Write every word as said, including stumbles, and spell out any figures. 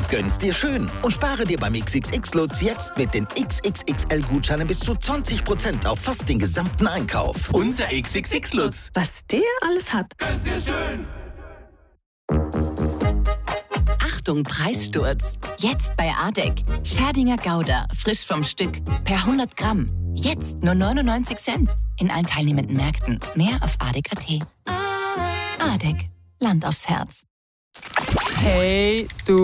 Gönn's dir schön und spare dir beim X X X-Lutz jetzt mit den X X X L-Gutscheinen bis zu zwanzig Prozent auf fast den gesamten Einkauf. Unser X X X-Lutz. Was der alles hat. Gönn's dir schön. Achtung, Preissturz. Jetzt bei Adek. Scherdinger Gouda, frisch vom Stück. Per hundert Gramm. Jetzt nur neunundneunzig Cent. In allen teilnehmenden Märkten. Mehr auf adek punkt at. Adek. Land aufs Herz. Hey, du.